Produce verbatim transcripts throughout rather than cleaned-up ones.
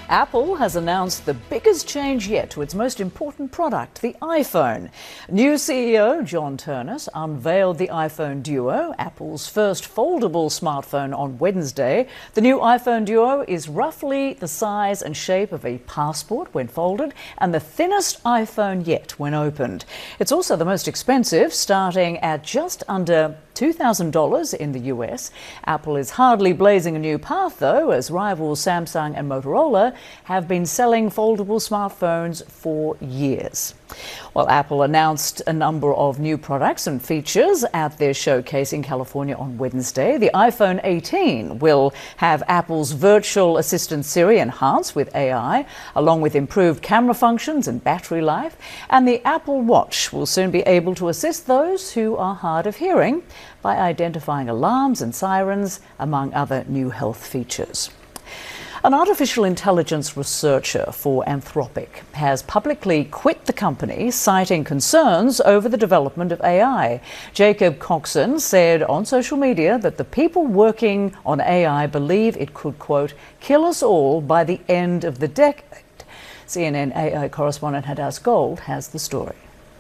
Apple has announced the biggest change yet to its most important product, the iPhone. New C E O John Ternus unveiled the iPhone Duo, Apple's first foldable smartphone, on Wednesday. The new iPhone Duo is roughly the size and shape of a passport when folded, and the thinnest iPhone yet when opened. It's also the most expensive, starting at just under two thousand dollars in the U S. Apple is hardly blazing a new path, though, as rivals Samsung and Motorola have been selling foldable smartphones for years. Well, Apple announced a number of new products and features at their showcase in California on Wednesday. The iPhone eighteen will have Apple's virtual assistant Siri enhanced with A I, along with improved camera functions and battery life. And the Apple Watch will soon be able to assist those who are hard of hearing by identifying alarms and sirens, among other new health features. An artificial intelligence researcher for Anthropic has publicly quit the company, citing concerns over the development of A I. Jacob Coxon said on social media that the people working on A I believe it could, quote, kill us all by the end of the decade. C N N A I correspondent Hadass Gold has the story.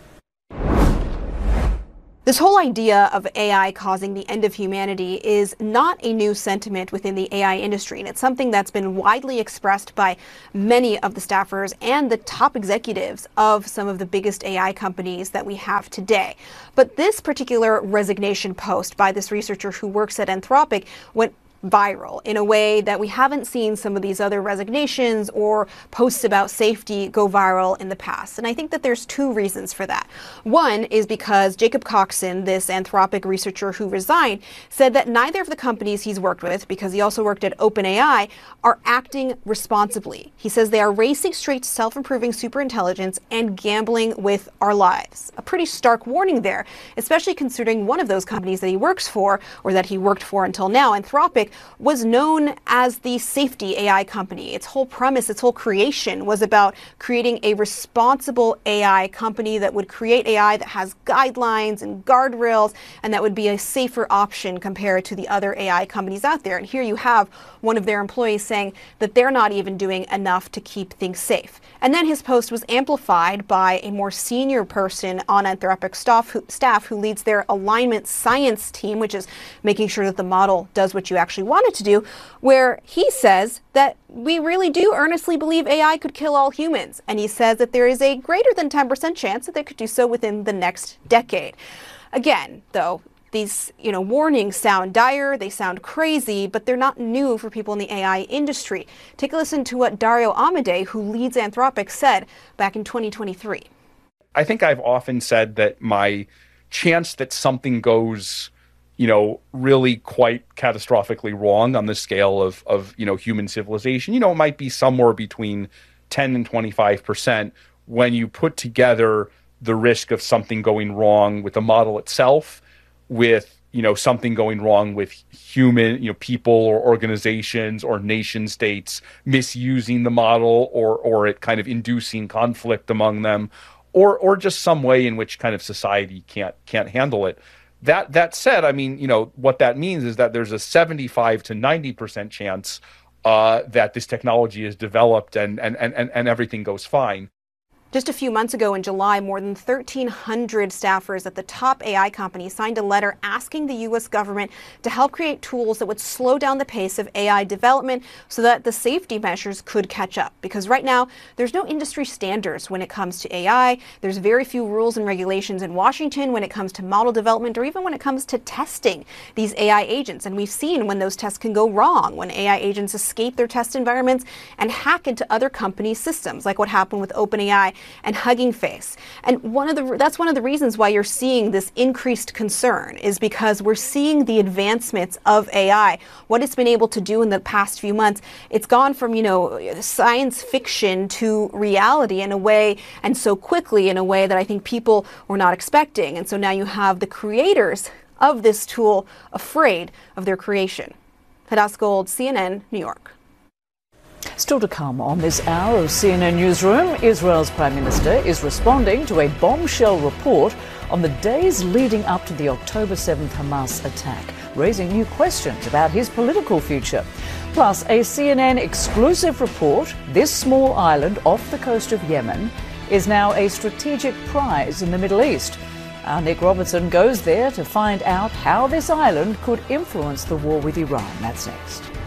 This whole idea of A I causing the end of humanity is not a new sentiment within the A I industry, and it's something that's been widely expressed by many of the staffers and the top executives of some of the biggest A I companies that we have today. But this particular resignation post by this researcher who works at Anthropic went viral in a way that we haven't seen some of these other resignations or posts about safety go viral in the past. And I think that there's two reasons for that. One is because Jacob Coxon, this Anthropic researcher who resigned, said that neither of the companies he's worked with, because he also worked at OpenAI, are acting responsibly. He says they are racing straight to self-improving superintelligence and gambling with our lives. A pretty stark warning there, especially considering one of those companies that he works for, or that he worked for until now, Anthropic, was known as the safety A I company. Its whole premise, its whole creation was about creating a responsible A I company that would create A I that has guidelines and guardrails and that would be a safer option compared to the other A I companies out there. And here you have one of their employees saying that they're not even doing enough to keep things safe. And then his post was amplified by a more senior person on Anthropic staff who, staff who leads their alignment science team, which is making sure that the model does what you actually wanted to do, where he says that we really do earnestly believe A I could kill all humans. And he says that there is a greater than ten percent chance that they could do so within the next decade. Again, though, these you know, warnings sound dire, they sound crazy, but they're not new for people in the A I industry. Take a listen to what Dario Amodei, who leads Anthropic, said back in twenty twenty-three. I think I've often said that my chance that something goes you know, really quite catastrophically wrong on the scale of, of, you know, human civilization, you know, it might be somewhere between ten and twenty-five percent when you put together the risk of something going wrong with the model itself, with, you know, something going wrong with human, you know, people or organizations or nation states misusing the model, or, or it kind of inducing conflict among them, or, or just some way in which kind of society can't, can't handle it. That that said, I mean, you know, what that means is that there's a seventy-five to ninety percent chance uh, that this technology is developed and, and, and, and everything goes fine. Just a few months ago in July, more than thirteen hundred staffers at the top A I company signed a letter asking the U S government to help create tools that would slow down the pace of A I development so that the safety measures could catch up. Because right now, there's no industry standards when it comes to A I. There's very few rules and regulations in Washington when it comes to model development, or even when it comes to testing these A I agents. And we've seen when those tests can go wrong, when A I agents escape their test environments and hack into other companies' systems, like what happened with OpenAI and Hugging Face. And one of the that's one of the reasons why you're seeing this increased concern, is because we're seeing the advancements of A I, what it's been able to do in the past few months. It's gone from, you know, science fiction to reality in a way, and so quickly in a way that I think people were not expecting. And so now you have the creators of this tool afraid of their creation. Hadass Gold, C N N, New York. Still to come on this hour of C N N Newsroom, Israel's Prime Minister is responding to a bombshell report on the days leading up to the October seventh Hamas attack, raising new questions about his political future. Plus, a C N N exclusive report: this small island off the coast of Yemen is now a strategic prize in the Middle East. Our Nick Robertson goes there to find out how this island could influence the war with Iran. That's next.